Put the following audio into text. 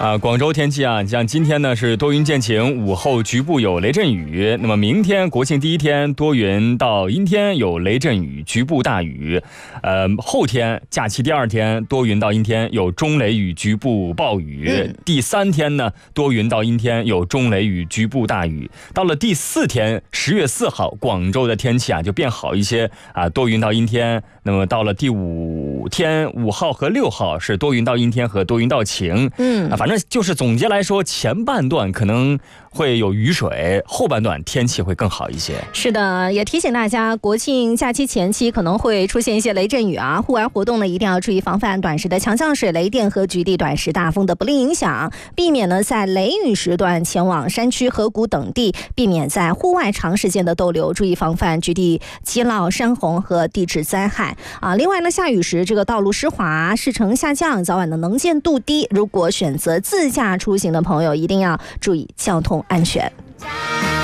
广州天气啊，像今天呢是多云见晴，午后局部有雷阵雨。那么明天国庆第一天多云到阴天，有雷阵雨，局部大雨。后天假期第二天多云到阴天，有中雷雨，局部暴雨。第三天呢多云到阴天，有中雷雨，局部大雨。到了第四天10月4号，广州的天气啊就变好一些啊，多云到阴天。那么到了第5天，5号和6号是多云到阴天和多云到晴。反正就是总结来说，前半段可能会有雨水，后半段天气会更好一些。 是的，也提醒大家，国庆假期前期可能会出现一些雷阵雨啊，户外活动呢一定要注意防范短时的强降水、雷电和局地短时大风的不利影响，避免呢在雷雨时段前往山区、河谷等地，避免在户外长时间的逗留，注意防范局地积涝、山洪和地质灾害啊。另外呢，下雨时这个道路湿滑、视程下降，早晚的能见度低，如果选择自驾出行的朋友，一定要注意交通安全。